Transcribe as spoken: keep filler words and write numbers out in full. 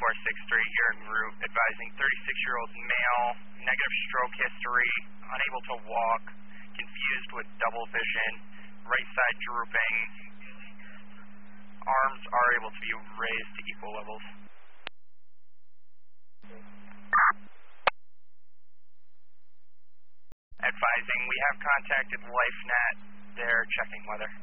four six three here en route, advising thirty-six-year-old male, negative stroke history, unable to walk, confused with double vision, right side drooping, arms are able to be raised to equal levels. Advising, we have contacted LifeNet, they're checking weather.